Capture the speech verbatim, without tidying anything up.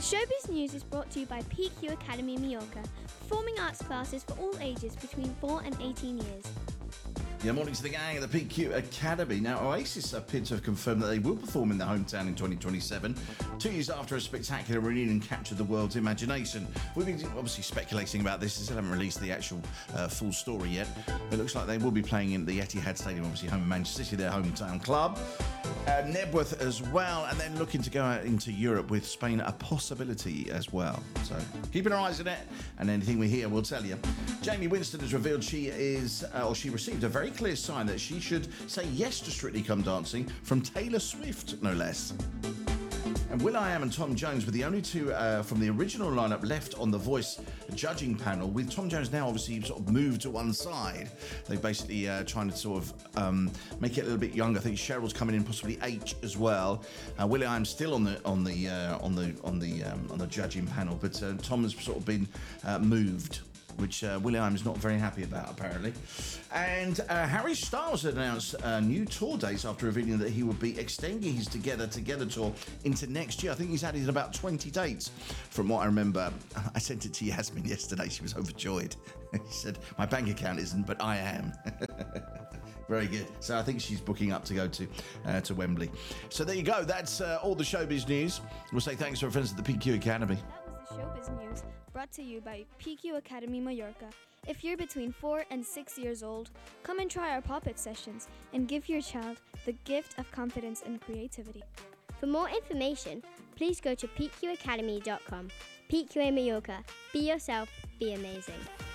Showbiz News is brought to you by P Q Academy Mallorca, performing arts classes for all ages between four and eighteen years. Yeah, morning to the gang at the P Q Academy. Now, Oasis appear to have confirmed that they will perform in their hometown in twenty twenty-seven, two years after a spectacular reunion captured the world's imagination. We've been obviously speculating about this, they still haven't released the actual uh, full story yet. It looks like they will be playing in the Etihad Stadium, obviously home in Manchester City, their hometown club. Uh, Nebworth as well, and then looking to go out into Europe with Spain a possibility as well. So keeping our eyes on it, and anything we hear, we'll tell you. Jamie Winston has revealed she is, uh, or she received a very clear sign that she should say yes to Strictly Come Dancing from Taylor Swift, no less. And will.i.am and Tom Jones were the only two uh, from the original lineup left on the Voice judging panel, with Tom Jones now obviously sort of moved to one side. They're basically uh, trying to sort of um, make it a little bit younger. I think Cheryl's coming in, possibly H as well. Uh, will.i.am still on the on the uh, on the on the um, on the judging panel, but uh, Tom has sort of been uh, moved, which uh, will.i.am is not very happy about, apparently. And uh, Harry Styles announced uh, new tour dates after revealing that he would be extending his Together Together tour into next year. I think he's added about twenty dates, from what I remember. I sent it to Yasmin yesterday. She was overjoyed. She said, my bank account isn't, but I am. Very good. So I think she's booking up to go to uh, to Wembley. So there you go. That's uh, all the showbiz news. We'll say thanks to our friends at the P Q Academy. That was the Showbiz News, brought to you by P Q Academy Mallorca. If you're between four and six years old, come and try our pop-up sessions and give your child the gift of confidence and creativity. For more information, please go to p q academy dot com. P Q A Mallorca. Be yourself, be amazing.